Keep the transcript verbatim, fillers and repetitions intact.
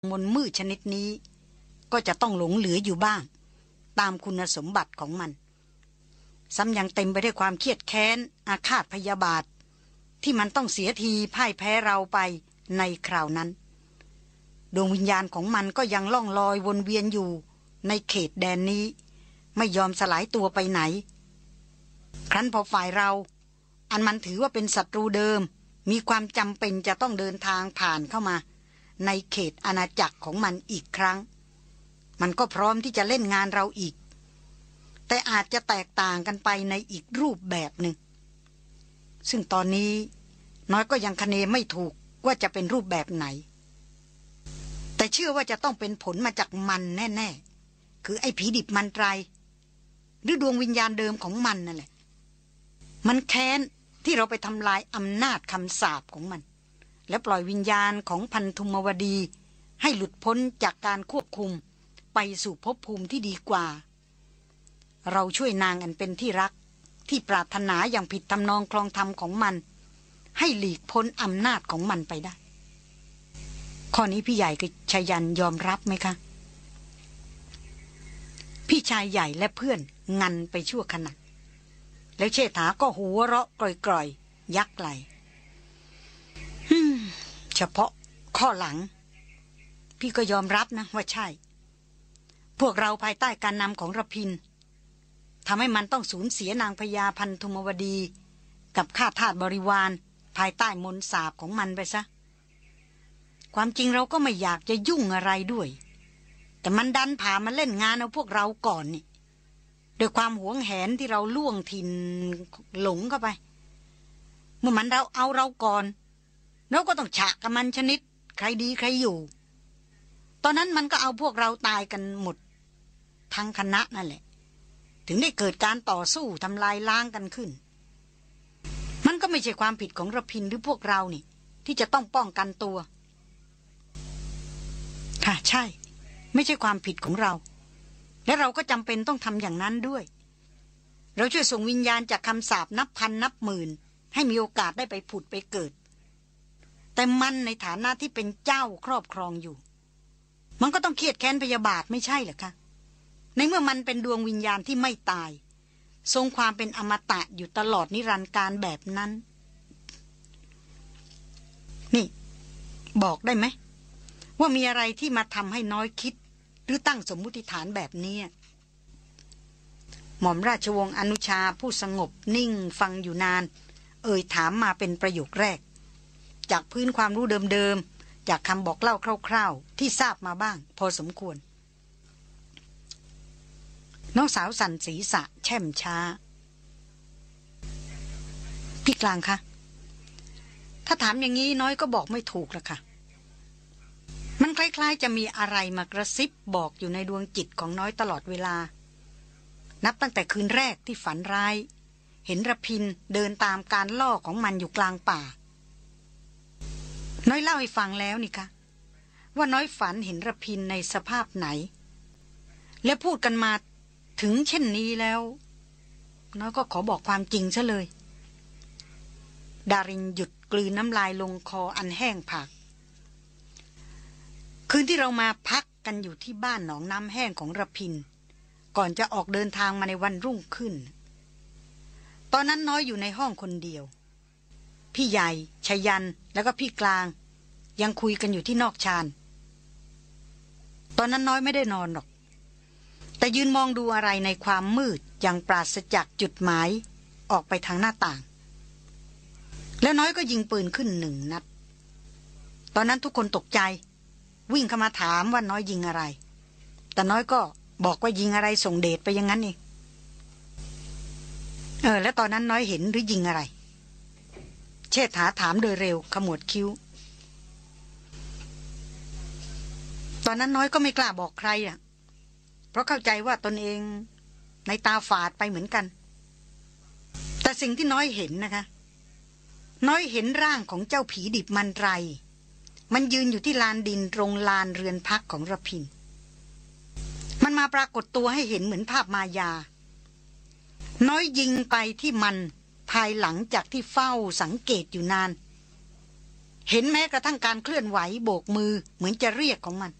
มนต์มืดชนิดนี้ก็จะต้องหลงเหลืออยู่บ้างตามคุณสมบัติของมันซ้ำยังเต็มไปด้วยความเครียดแค้นอาฆาตพยาบาทที่มันต้องเสียทีพ่ายแพ้เราไปในคราวนั้นดวงวิญญาณของมันก็ยังล่องลอยวนเวียนอยู่ในเขตแดนนี้ไม่ยอมสลายตัวไปไหนครั้นพอฝ่ายเราอันมันถือว่าเป็นศัตรูเดิมมีความจำเป็นจะต้องเดินทางผ่านเข้ามาในเขตอาณาจักรของมันอีกครั้งมันก็พร้อมที่จะเล่นงานเราอีกแต่อาจจะแตกต่างกันไปในอีกรูปแบบหนึ่งซึ่งตอนนี้น้อยก็ยังคะเนไม่ถูกว่าจะเป็นรูปแบบไหนแต่เชื่อว่าจะต้องเป็นผลมาจากมันแน่ๆคือไอ้ผีดิบมันไตรหรือดวงวิญญาณเดิมของมันนั่นแหละมันแค้นที่เราไปทำลายอำนาจคำสาปของมันและปล่อยวิญญาณของพันธุมวดีให้หลุดพ้นจากการควบคุมไปสู่ภพภูมิที่ดีกว่าเราช่วยนางอันเป็นที่รักที่ปรารถนาอย่างผิดทำนองคลองธรรมของมันให้หลีกพ้นอำนาจของมันไปได้ข้อนี้พี่ใหญ่กับชายันยอมรับไหมคะพี่ชายใหญ่และเพื่อนงันไปชั่วขณะแล้วเชษฐาก็หัวเราะกร่อยๆยักไหลเฉพาะข้อหลังพี่ก็ยอมรับนะว่าใช่พวกเราภายใต้การนำของระพินทำให้มันต้องสูญเสียนางพญาพันธุมวดีกับข้าทาสบริวารภายใต้มนต์สาปของมันไปซะความจริงเราก็ไม่อยากจะยุ่งอะไรด้วยแต่มันดันผ่ามาเล่นงานเอาพวกเราก่อนนี่ด้วยความหวงแหนที่เราล่วงถิ่นหลงเข้าไปเมื่อมันเราเอาเราก่อนเราก็ต้องฉะกับมันชนิดใครดีใครอยู่ตอนนั้นมันก็เอาพวกเราตายกันหมดทั้งคณะนั่นแหละถึงได้เกิดการต่อสู้ทำลายล้างกันขึ้นมันก็ไม่ใช่ความผิดของระพินหรือพวกเรานี่ที่จะต้องป้องกันตัวค่ะใช่ไม่ใช่ความผิดของเราและเราก็จำเป็นต้องทำอย่างนั้นด้วยเราช่วยส่งวิญญาณจากคำสาปนับพันนับหมื่นให้มีโอกาสได้ไปผุดไปเกิดแต่มันในฐานะที่เป็นเจ้าครอบครองอยู่มันก็ต้องเครียดแค้นพยาบาทไม่ใช่เหรอคะในเมื่อมันเป็นดวงวิญญาณที่ไม่ตายทรงความเป็นอมตะอยู่ตลอดนิรันดร์การแบบนั้นนี่บอกได้ไหมว่ามีอะไรที่มาทำให้น้อยคิดหรือตั้งสมมุติฐานแบบนี้หม่อมราชวงศ์อนุชาผู้สงบนิ่งฟังอยู่นานเอ่ยถามมาเป็นประโยคแรกจากพื้นความรู้เดิมๆจากคำบอกเล่าคร่าวๆที่ทราบมาบ้างพอสมควรน้องสาวสั่นศีรษะแช่มช้าพี่กลางคะถ้าถามอย่างนี้น้อยก็บอกไม่ถูกละค่ะมันคล้ายๆจะมีอะไรมากระซิบบอกอยู่ในดวงจิตของน้อยตลอดเวลานับตั้งแต่คืนแรกที่ฝันร้ายเห็นระพินเดินตามการล่อของมันอยู่กลางป่าน้อยเล่าให้ฟังแล้วนี่คะว่าน้อยฝันเห็นระพินในสภาพไหนและพูดกันมาถึงเช่นนี้แล้วน้อยก็ขอบอกความจริงซะเลยดารินหยุดกลืนน้ำลายลงคออันแห้งผากคืนที่เรามาพักกันอยู่ที่บ้านหนองน้ำแห้งของระพินก่อนจะออกเดินทางมาในวันรุ่งขึ้นตอนนั้นน้อยอยู่ในห้องคนเดียวพี่ใหญ่ชยันแล้วก็พี่กลางยังคุยกันอยู่ที่นอกชานตอนนั้นน้อยไม่ได้นอนหรอกแต่ยืนมองดูอะไรในความมืดอย่างปราศจากจุดหมายออกไปทางหน้าต่างแล้วน้อยก็ยิงปืนขึ้นหนึ่งนัดตอนนั้นทุกคนตกใจวิ่งเข้ามาถามว่าน้อยยิงอะไรแต่น้อยก็บอกว่ายิงอะไรส่งเดชไปอย่างนั้นเองเออแล้วตอนนั้นน้อยเห็นหรือยิงอะไรเชษฐาถามโดยเร็วขมวดคิ้วตอนนั้นน้อยก็ไม่กล้าบอกใครอ่ะเพราะเข้าใจว่าตนเองในตาฝาดไปเหมือนกันแต่สิ่งที่น้อยเห็นนะคะน้อยเห็นร่างของเจ้าผีดิบมันไรมันยืนอยู่ที่ลานดินตรงลานเรือนพักของระพินมันมาปรากฏตัวให้เห็นเหมือนภาพมายาน้อยยิงไปที่มันภายหลังจากที่เฝ้าสังเกตอยู่นานเห็นแม้กระทั่งการเคลื่อนไหวโบกมือเหมือนจะเรียกของมัน